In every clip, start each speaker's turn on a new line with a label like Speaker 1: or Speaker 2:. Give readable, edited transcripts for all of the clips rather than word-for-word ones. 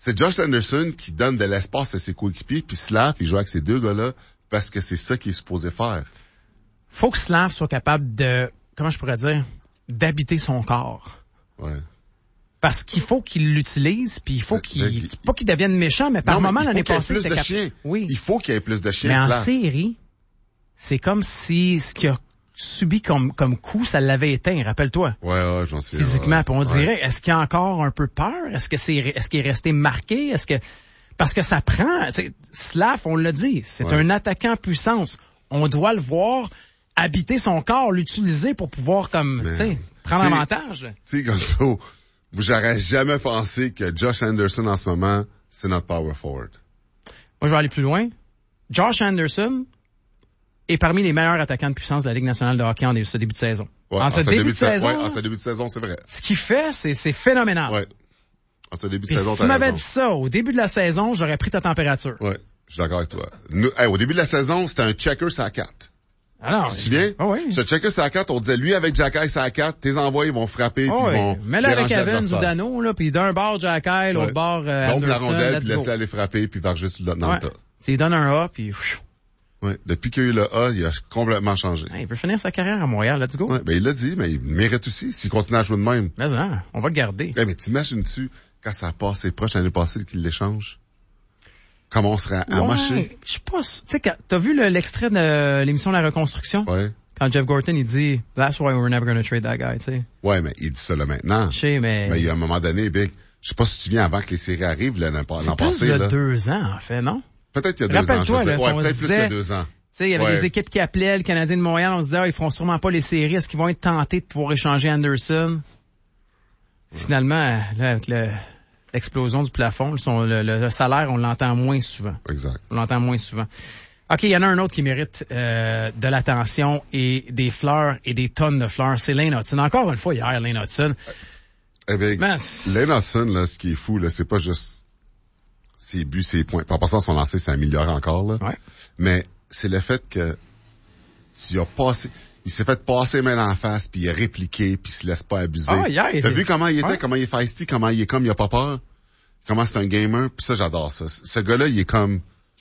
Speaker 1: C'est Josh Anderson qui donne de l'espace à ses coéquipiers, puis Slav, il joue avec ces deux gars-là parce que c'est ça qu'il est supposé faire.
Speaker 2: Faut que Slav soit capable de, comment je pourrais dire, d'habiter son corps.
Speaker 1: Ouais.
Speaker 2: Parce qu'il faut qu'il l'utilise, puis il faut pas qu'il devienne méchant, mais par moment l'année passée,
Speaker 1: il faut qu'il y ait plus de chiens.
Speaker 2: Oui.
Speaker 1: Il faut qu'il y ait plus de chiens.
Speaker 2: Mais en série, c'est comme si ce qu'il a subi comme coup, ça l'avait éteint, rappelle-toi.
Speaker 1: Ouais, j'en sais.
Speaker 2: Physiquement, puis on dirait, est-ce qu'il a encore un peu peur? Est-ce qu'il est resté marqué? Parce que ça prend, Slav, on l'a dit, c'est un attaquant puissance. On doit le voir habiter son corps, l'utiliser pour pouvoir prendre avantage.
Speaker 1: Tu sais, comme ça, j'aurais jamais pensé que Josh Anderson en ce moment, c'est notre power forward.
Speaker 2: Moi, je vais aller plus loin. Josh Anderson est parmi les meilleurs attaquants de puissance de la Ligue nationale de hockey en ce début de saison.
Speaker 1: Ouais,
Speaker 2: en ce début de saison.
Speaker 1: Ouais, en ce début de saison, c'est vrai.
Speaker 2: Ce qu'il fait, c'est phénoménal.
Speaker 1: Ouais. En ce début de
Speaker 2: Puis
Speaker 1: saison,
Speaker 2: si tu m'avais dit ça au début de la saison, j'aurais pris ta température.
Speaker 1: Ouais, je suis d'accord avec toi. Au début de la saison, c'était un checker sur la 4.
Speaker 2: Alors,
Speaker 1: tu te souviens?
Speaker 2: Oh oui.
Speaker 1: Ce checker sur la 4, on disait, lui, avec Jacky sur la 4, tes envois, ils vont frapper, puis ils vont
Speaker 2: mets-le avec Evans ou Dano, là, puis d'un bord Jacky, l'autre bord Anderson.
Speaker 1: Donc, la rondelle, puis laisse-la aller frapper, puis varger dans le tas.
Speaker 2: Il donne un A, puis...
Speaker 1: Ouais. Depuis qu'il y a eu le A, il a complètement changé.
Speaker 2: Il veut finir sa carrière à Montréal, let's go.
Speaker 1: Ouais, ben, il l'a dit, mais il mérite aussi, s'il continue à jouer de même.
Speaker 2: Mais non, on va le garder.
Speaker 1: Mais t'imagines-tu, quand ça a passé proche l'année passée qu'il l'échange? Comment on serait amoché?
Speaker 2: Je sais pas, tu sais, t'as vu l'extrait de l'émission La Reconstruction?
Speaker 1: Ouais.
Speaker 2: Quand Jeff Gorton, il dit, that's why we're never going to trade that guy, tu sais.
Speaker 1: Ouais, mais il dit ça là maintenant.
Speaker 2: Je sais, mais
Speaker 1: il y a un moment donné, Big, je sais pas si tu viens avant que les séries arrivent, l'an passé, là.
Speaker 2: C'est plus de 2 ans, en fait, non?
Speaker 1: Peut-être qu'il y a 2 ans, je veux dire. Ouais, peut-être plus que 2 ans.
Speaker 2: Tu sais, il y avait des équipes qui appelaient le Canadien de Montréal, on se disait, ils feront sûrement pas les séries, est-ce qu'ils vont être tentés de pouvoir échanger Anderson? Ouais. Finalement, là, avec l'explosion du plafond, le salaire, on l'entend moins souvent.
Speaker 1: Exact.
Speaker 2: On l'entend moins souvent. OK, il y en a un autre qui mérite de l'attention et des fleurs et des tonnes de fleurs, c'est Lane Hutson. Encore une fois, hier, Lane Hutson.
Speaker 1: Eh bien, Lane Hutson, là, ce qui est fou, là, c'est pas juste ses buts, ses points. En passant, son lancer s'est amélioré encore, là.
Speaker 2: Ouais.
Speaker 1: Mais c'est le fait que il s'est fait passer main en face, puis il a répliqué, puis il se laisse pas abuser.
Speaker 2: Ah, hier,
Speaker 1: t'as vu comment il était, comment il est feisty, comment il est comme, il a pas peur, comment c'est un gamer, puis ça, j'adore ça. Ce gars-là, il est comme,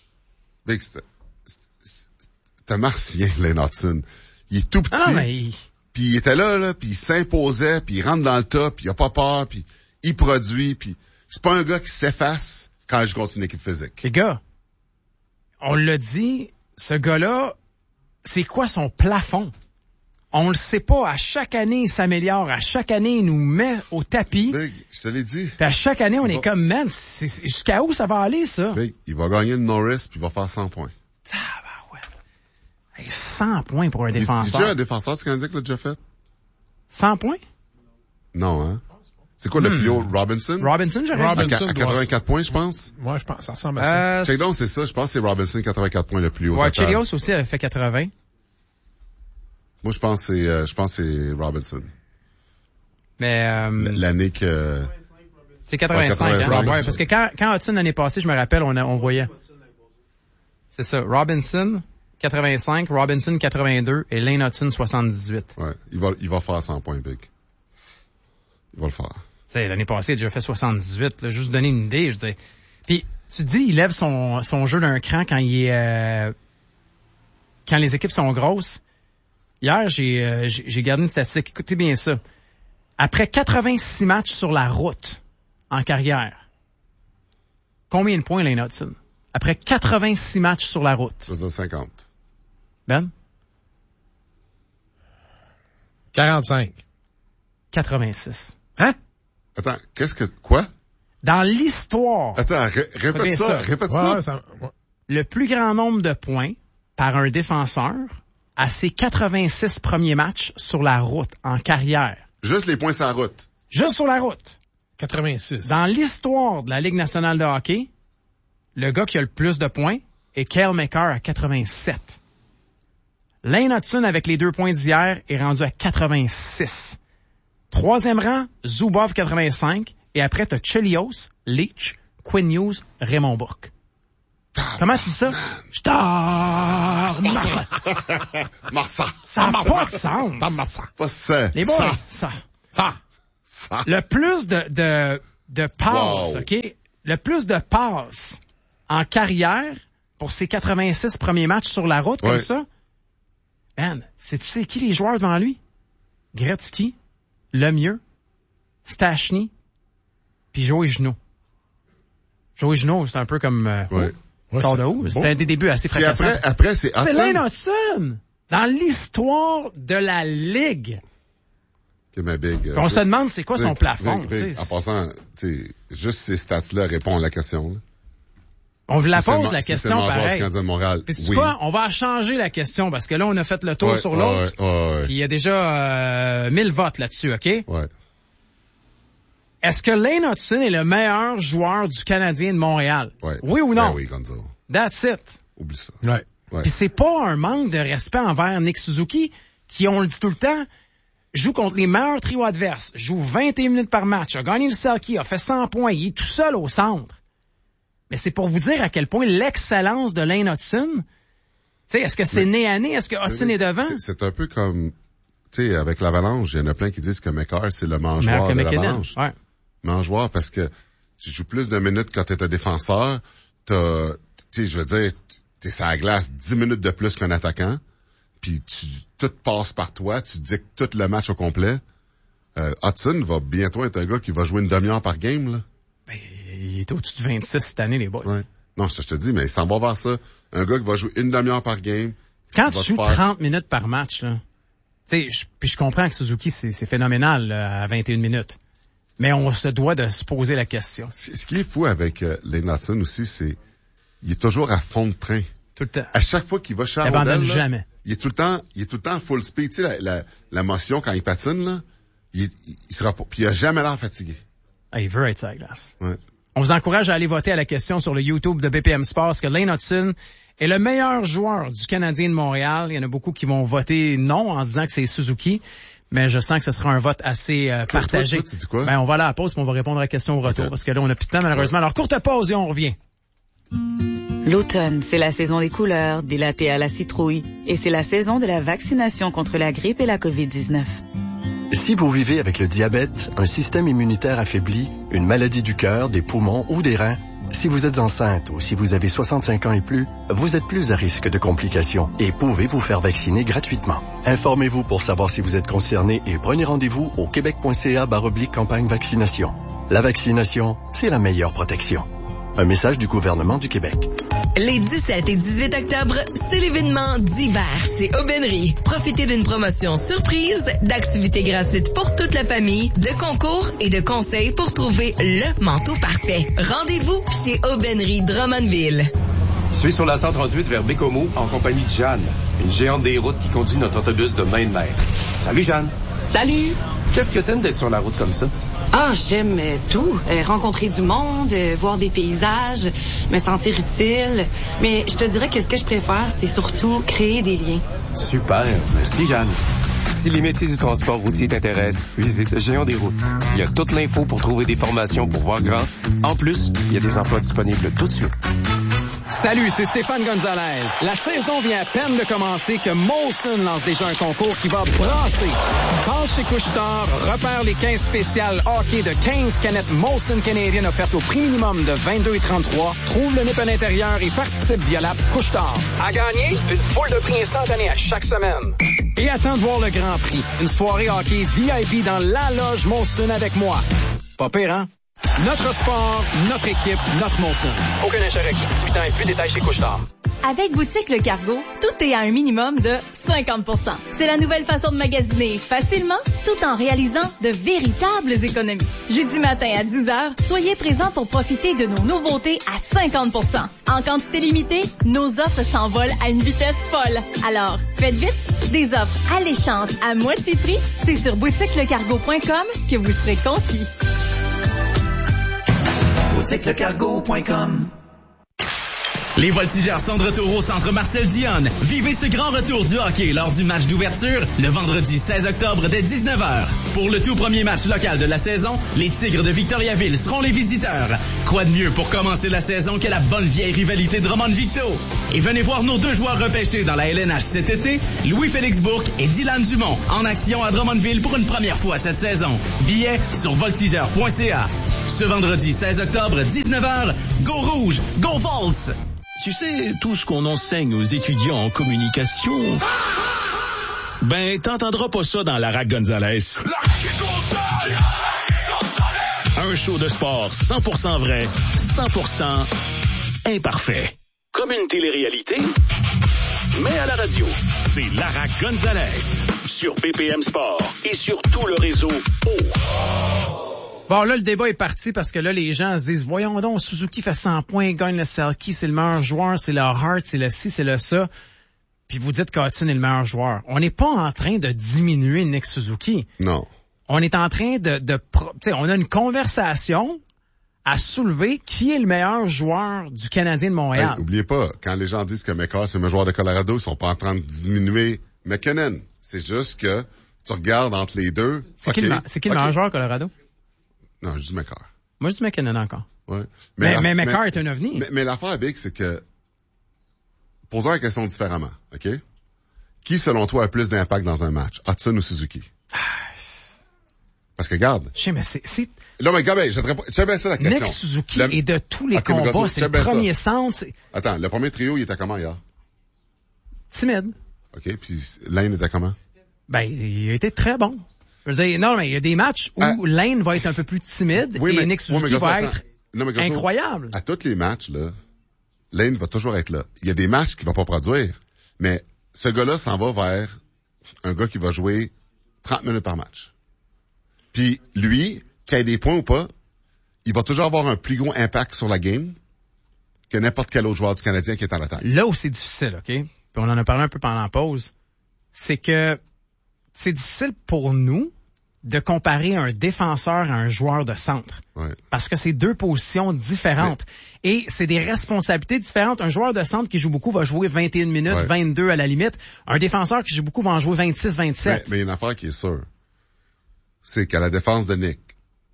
Speaker 1: c'est un martien, Lane Hutson. Il est tout petit. Puis il était là, puis il s'imposait, puis il rentre dans le tas, puis il a pas peur, puis il produit, puis c'est pas un gars qui s'efface quand il joue contre une équipe physique.
Speaker 2: Les gars, on l'a dit, ce gars-là, c'est quoi son plafond? On le sait pas. À chaque année, il s'améliore. À chaque année, il nous met au tapis.
Speaker 1: Big, je te l'ai dit.
Speaker 2: Puis à chaque année, on est comme, man, jusqu'à où ça va aller, ça?
Speaker 1: Big, il va gagner le Norris, puis il va faire 100 points.
Speaker 2: Ah, ben ouais. 100 points pour un défenseur.
Speaker 1: C'est déjà un défenseur du Canadien qui l'a déjà fait?
Speaker 2: 100 points?
Speaker 1: Non, hein? C'est quoi le plus haut? Robinson?
Speaker 2: Robinson, j'aurais dit.
Speaker 1: À 84 poins, je pense?
Speaker 3: Ouais, je pense, ça ressemble à ça.
Speaker 1: Check donc, c'est ça. Je pense que c'est Robinson, 84 points le plus haut.
Speaker 2: Ouais, Chelios aussi avait fait 80.
Speaker 1: Moi, je pense que c'est Robinson.
Speaker 2: Mais,
Speaker 1: l'année que...
Speaker 2: C'est 85, hein? Ouais, parce que quand Hudson l'année passée, je me rappelle, on voyait. C'est ça. Robinson, 85, Robinson, 82 et Lane Hutson, 78.
Speaker 1: Ouais. Il va faire 100 points, Big. Il va le faire.
Speaker 2: Tu sais, l'année passée, il a déjà fait 78, là, juste donner une idée, je dis. Puis, tu te dis, il lève son jeu d'un cran quand il est, quand les équipes sont grosses. Hier, j'ai gardé une statistique. Écoutez bien ça. Après 86 matchs sur la route en carrière, combien de points Lane Hutson? Après 86 matchs sur la route.
Speaker 1: Je veux dire 50.
Speaker 2: Ben?
Speaker 3: 45.
Speaker 2: 86.
Speaker 3: Hein?
Speaker 1: Attends, quoi?
Speaker 2: Dans l'histoire.
Speaker 1: Attends, répète ça.
Speaker 3: Ouais.
Speaker 2: Le plus grand nombre de points par un défenseur à ses 86 premiers matchs sur la route en carrière.
Speaker 1: Juste les points sur la route.
Speaker 2: Juste sur la route.
Speaker 3: 86.
Speaker 2: Dans l'histoire de la Ligue nationale de hockey, le gars qui a le plus de points est Cale Makar à 87. Lane Hutson, avec les 2 points d'hier, est rendu à 86. Troisième rang, Zubov 85. Et après, t'as Chelios, Leach, Quinn Hughes, Raymond Bourque. Comment tu dis ça?
Speaker 1: Marsa.
Speaker 2: Ça n'a pas de sens.
Speaker 1: Pas ça.
Speaker 2: Les boys, ça. Le plus de passes,
Speaker 1: wow.
Speaker 2: OK? le plus de passes en carrière pour ses 86 premiers matchs sur la route comme ça. Man, tu sais qui les joueurs devant lui? Gretzky, Lemieux, Stachny, puis Joey Genot. Joey Genot, c'est un peu comme... sort de où? C'était des débuts assez fracassants.
Speaker 1: Après, c'est Hudson.
Speaker 2: C'est Lane Hudson! Dans l'histoire de la Ligue. On se demande c'est quoi son plafond.
Speaker 1: En passant, juste ces stats-là répondent à la question. Là.
Speaker 2: On vous la pose, la question, pareil.
Speaker 1: Du Montréal.
Speaker 2: Puis c'est quoi? On va changer la question, parce que là, on a fait le tour sur l'autre. Puis il y a déjà 1000 votes là-dessus, OK?
Speaker 1: Ouais.
Speaker 2: Est-ce que Lane Hudson est le meilleur joueur du Canadien de Montréal?
Speaker 1: Ouais.
Speaker 2: Oui ou non?
Speaker 1: Ben oui, Gonzo.
Speaker 2: That's it.
Speaker 1: Oublie ça.
Speaker 3: Ouais.
Speaker 2: Puis c'est pas un manque de respect envers Nick Suzuki, qui, on le dit tout le temps, joue contre les meilleurs trios adverses, joue 21 minutes par match, a gagné le Selkie, a fait 100 points, il est tout seul au centre. Mais c'est pour vous dire à quel point l'excellence de Lane Hudson, est-ce que c'est nez à nez? Est-ce que Hudson est devant?
Speaker 1: C'est un peu comme, avec l'Avalanche, il y en a plein qui disent que McCarr, c'est le mangeoire de l'Avalanche.
Speaker 2: Ouais.
Speaker 1: Mangeoire parce que tu joues plus de minutes quand t'es un défenseur, je veux dire, t'es sur la glace 10 minutes de plus qu'un attaquant, puis tout passe par toi, tu dictes tout le match au complet. Hudson va bientôt être un gars qui va jouer une demi-heure par game, là.
Speaker 2: Ben, il est au-dessus de 26 cette année, les boys.
Speaker 1: Ouais. Non, je te dis, mais il s'en va vers ça. Un gars qui va jouer une demi-heure par game.
Speaker 2: Quand tu joues 30 minutes par match, là, puis je comprends que Suzuki, c'est phénoménal là, à 21 minutes. Mais on se doit de se poser la question.
Speaker 1: Ce qui est fou avec Lane Hudson aussi, c'est il est toujours à fond de train.
Speaker 2: Tout le temps.
Speaker 1: À chaque fois qu'il va chez
Speaker 2: il abandonne jamais.
Speaker 1: Il est tout le temps full speed. Tu sais, la motion quand il patine, là, il sera pas, puis il a jamais l'air fatigué.
Speaker 2: Ah, il veut être sur la glace.
Speaker 1: Ouais.
Speaker 2: On vous encourage à aller voter à la question sur le YouTube de BPM Sports, parce que Lane Hudson est le meilleur joueur du Canadien de Montréal. Il y en a beaucoup qui vont voter non en disant que c'est Suzuki. Mais je sens que ce sera un vote assez partagé.
Speaker 1: Toi, tu dis quoi?
Speaker 2: Ben, on va aller à la pause, puis on va répondre à la question au retour, parce que là, on n'a plus de temps, malheureusement. Alors, courte pause et on revient.
Speaker 4: L'automne, c'est la saison des couleurs, des lattés à la citrouille, et c'est la saison de la vaccination contre la grippe et la COVID-19.
Speaker 5: Si vous vivez avec le diabète, un système immunitaire affaibli, une maladie du cœur, des poumons ou des reins, si vous êtes enceinte ou si vous avez 65 ans et plus, vous êtes plus à risque de complications et pouvez vous faire vacciner gratuitement. Informez-vous pour savoir si vous êtes concerné et prenez rendez-vous au québec.ca/campagne vaccination. La vaccination, c'est la meilleure protection. Un message du gouvernement du Québec.
Speaker 6: Les 17 et 18 octobre, c'est l'événement d'hiver chez Aubainerie. Profitez d'une promotion surprise, d'activités gratuites pour toute la famille, de concours et de conseils pour trouver le manteau parfait. Rendez-vous chez Aubainerie Drummondville.
Speaker 7: Je suis sur la 138 vers Bécomo en compagnie de Jeanne, une géante des routes qui conduit notre autobus de main de mer. Salut Jeanne.
Speaker 8: Salut.
Speaker 7: Qu'est-ce que t'aimes d'être sur la route comme ça?
Speaker 8: Ah, j'aime tout. Rencontrer du monde, voir des paysages, me sentir utile. Mais je te dirais que ce que je préfère, c'est surtout créer des liens.
Speaker 7: Super. Merci, Jeanne. Si les métiers du transport routier t'intéressent, visite Géant des routes. Il y a toute l'info pour trouver des formations pour voir grand. En plus, il y a des emplois disponibles tout de suite.
Speaker 2: Salut, c'est Stéphane Gonzalez. La saison vient à peine de commencer que Molson lance déjà un concours qui va brasser. Passe chez Couche-Tard, repère les 15 spéciales hockey de 15 canettes Molson Canadian offertes au prix minimum de 22,33. Trouve le nip à l'intérieur et participe via l'app Couche-Tard. À gagner, une foule de prix instantanés à chaque semaine. Et attends de voir le Grand Prix. Une soirée hockey VIP dans la loge Molson avec moi. Pas pire, hein? Notre sport, notre équipe, notre Molson. Aucun achat requis. 18 ans et plus, détails chez Couche-Tard.
Speaker 9: Avec Boutique Le Cargo, tout est à un minimum de 50%. C'est la nouvelle façon de magasiner facilement, tout en réalisant de véritables économies. Jeudi matin à 10h, soyez présents pour profiter de nos nouveautés à 50%. En quantité limitée, nos offres s'envolent à une vitesse folle. Alors, faites vite, des offres alléchantes à moitié prix, c'est sur boutiquelecargo.com que vous serez conquis.
Speaker 10: boutiquelecargo.com.
Speaker 11: Les Voltigeurs sont de retour au centre Marcel Dionne. Vivez ce grand retour du hockey lors du match d'ouverture le vendredi 16 octobre dès 19h. Pour le tout premier match local de la saison, les Tigres de Victoriaville seront les visiteurs. Quoi de mieux pour commencer la saison que la bonne vieille rivalité Drummond-Victo? Et venez voir nos deux joueurs repêchés dans la LNH cet été, Louis-Félix Bourque et Dylan Dumont, en action à Drummondville pour une première fois cette saison. Billets sur voltigeurs.ca. Ce vendredi 16 octobre, 19h, Go Rouge, Go Volts!
Speaker 12: Tu sais, tout ce qu'on enseigne aux étudiants en communication... Ben, t'entendras pas ça dans Lara Gonzalez. Un show de sport 100% vrai, 100% imparfait. Comme une télé-réalité, mais à la radio. C'est Lara Gonzalez sur BPM Sport et sur tout le réseau
Speaker 2: Bon, là, le débat est parti parce que là, les gens se disent, voyons donc, Suzuki fait 100 points, gagne le Selkie, c'est le meilleur joueur, c'est le Hart, c'est le ci, c'est le ça. Puis vous dites qu'Hudson est le meilleur joueur. On n'est pas en train de diminuer Nick Suzuki.
Speaker 1: Non.
Speaker 2: On est en train on a une conversation à soulever qui est le meilleur joueur du Canadien de Montréal.
Speaker 1: Ben, n'oubliez pas, quand les gens disent que McCarr, c'est le meilleur joueur de Colorado, ils sont pas en train de diminuer McKinnon. C'est juste que tu regardes entre les deux.
Speaker 2: C'est qui le meilleur joueur de Colorado?
Speaker 1: Non, je dis McCarr.
Speaker 2: Moi, je dis McKinnon encore.
Speaker 1: Ouais.
Speaker 2: Mais McCarr est un ovni.
Speaker 1: Mais l'affaire, Big, c'est que posons la question différemment, OK? Qui, selon toi, a plus d'impact dans un match? Hudson ou Suzuki? Parce que, regarde.
Speaker 2: Je sais, mais c'est...
Speaker 1: Là, mais regarde, j'aimais ça la question.
Speaker 2: Nick Suzuki est de tous les combats. C'est le premier centre.
Speaker 1: Attends, le premier trio, il était comment hier?
Speaker 2: Timide.
Speaker 1: OK, puis Lane était comment?
Speaker 2: Ben, il a été très bon. Je veux dire, non, mais il y a des matchs où Lane va être un peu plus timide et Nick Suzuki va être incroyable.
Speaker 1: À tous les matchs, là, Lane va toujours être là. Il y a des matchs qu'il va pas produire, mais ce gars-là s'en va vers un gars qui va jouer 30 minutes par match. Puis lui, qu'il ait des points ou pas, il va toujours avoir un plus gros impact sur la game que n'importe quel autre joueur du Canadien qui est en attaque.
Speaker 2: Là où c'est difficile, OK? Puis on en a parlé un peu pendant la pause, c'est que c'est difficile pour nous de comparer un défenseur à un joueur de centre.
Speaker 1: Ouais.
Speaker 2: Parce que c'est deux positions différentes. Ouais. Et c'est des responsabilités différentes. Un joueur de centre qui joue beaucoup va jouer 21 minutes, 22 à la limite. Un défenseur qui joue beaucoup va en jouer 26, 27.
Speaker 1: Mais il y a une affaire qui est sûre. C'est qu'à la défense de Nick,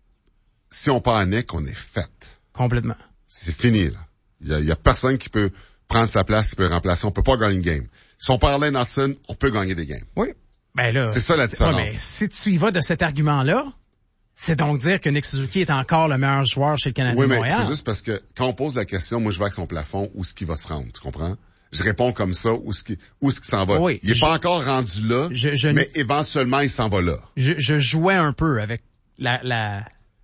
Speaker 1: si on part à Nick, on est fait.
Speaker 2: Complètement.
Speaker 1: C'est fini, là. Il y a personne qui peut prendre sa place, qui peut remplacer. On peut pas gagner une game. Si on part à Lane Hudson, on peut gagner des games.
Speaker 2: Oui. Ben là,
Speaker 1: c'est ça la différence.
Speaker 2: Ouais, mais si tu y vas de cet argument-là, c'est donc dire que Nick Suzuki est encore le meilleur joueur chez le Canadien de Montréal.
Speaker 1: Oui, mais c'est juste parce que quand on pose la question, moi je vais avec son plafond, où est-ce qu'il va se rendre, tu comprends? Je réponds comme ça, où est-ce qu'il s'en va. Oui, il est pas encore rendu là, mais éventuellement il s'en va là.
Speaker 2: Je jouais un peu avec la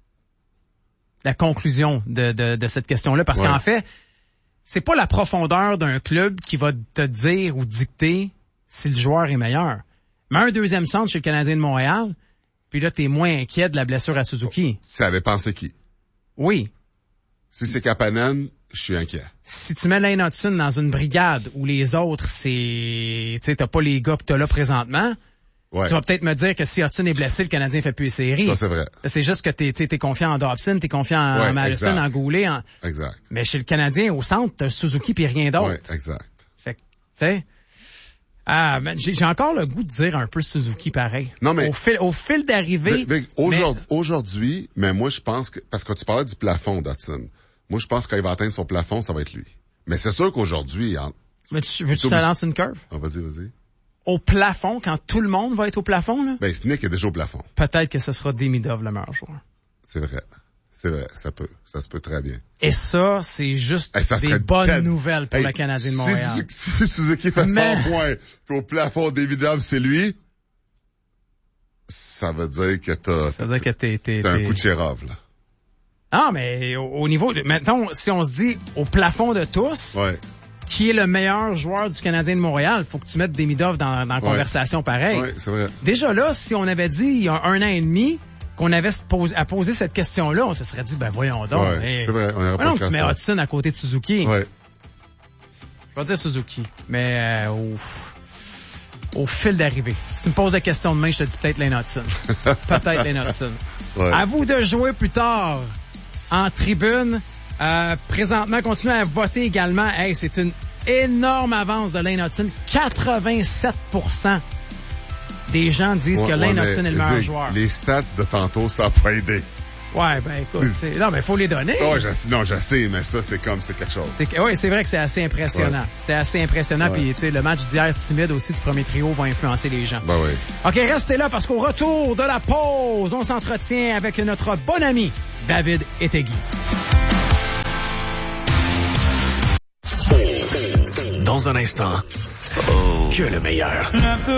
Speaker 2: conclusion de cette question-là, parce qu'en fait, c'est pas la profondeur d'un club qui va te dire ou dicter si le joueur est meilleur. Mais un deuxième centre chez le Canadien de Montréal, puis là, t'es moins inquiet de la blessure à Suzuki.
Speaker 1: Ça avait pensé qui?
Speaker 2: Oui.
Speaker 1: Si c'est Kapanen, je suis inquiet.
Speaker 2: Si tu mets Lane Hudson dans une brigade où les autres, tu sais, t'as pas les gars que t'as là présentement, tu vas peut-être me dire que si Hudson est blessé, le Canadien fait plus les séries.
Speaker 1: Ça, c'est vrai.
Speaker 2: C'est juste que t'es confiant en Dobson, t'es confiant en Madison, en Goulet.
Speaker 1: Exact.
Speaker 2: Mais chez le Canadien, au centre, t'as Suzuki puis rien d'autre.
Speaker 1: Oui, exact.
Speaker 2: Fait que, tu sais... Ah, mais j'ai encore le goût de dire un peu Suzuki pareil. Non, mais. Au fil d'arrivée.
Speaker 1: Aujourd'hui, mais moi, je pense que, parce que tu parlais du plafond d'Hudson. Moi, je pense que quand il va atteindre son plafond, ça va être lui. Mais c'est sûr qu'aujourd'hui,
Speaker 2: mais veux-tu te lancer une curve?
Speaker 1: Ah, vas-y.
Speaker 2: Au plafond, quand tout le monde va être au plafond, là?
Speaker 1: Ben, Nick est déjà au plafond.
Speaker 2: Peut-être que ce sera Demidov le meilleur joueur.
Speaker 1: C'est vrai, ça se peut très bien.
Speaker 2: Et ça, c'est juste des bonnes nouvelles pour le Canadien de Montréal.
Speaker 1: Si Suzuki fait 100 points, puis au plafond, Demidov, c'est lui, ça veut dire que t'as un coup de Chérov, là.
Speaker 2: Ah, mais au niveau maintenant, si on se dit au plafond de tous, qui est le meilleur joueur du Canadien de Montréal, il faut que tu mettes Demidov dans la conversation pareil.
Speaker 1: Oui, c'est vrai.
Speaker 2: Déjà là, si on avait dit il y a 1 an et demi, qu'on avait à poser cette question-là, on se serait dit, ben voyons donc.
Speaker 1: C'est vrai, on n'aurait pas
Speaker 2: tu mets Hudson à côté de Suzuki.
Speaker 1: Ouais.
Speaker 2: Je vais dire Suzuki, mais au fil d'arrivée. Si tu me poses la question demain, je te dis peut-être Lane Hudson. Peut-être Lane Hudson. À vous de jouer plus tard en tribune. Présentement, continuez à voter également. Hey, c'est une énorme avance de Lane Hudson. 87% des gens disent que Lane Hudson est le meilleur joueur.
Speaker 1: Les stats de tantôt, ça n'a pas aidé.
Speaker 2: Ouais, ben écoute, non, mais il faut les donner.
Speaker 1: Oh, je sais, mais ça, c'est quelque chose.
Speaker 2: Oui, c'est vrai que c'est assez impressionnant. Ouais. C'est assez impressionnant, puis tu sais, le match d'hier timide aussi du premier trio va influencer les gens.
Speaker 1: Ben oui.
Speaker 2: OK, restez là parce qu'au retour de la pause, on s'entretient avec notre bon ami, David Ettegui.
Speaker 12: Dans un instant, que le meilleur.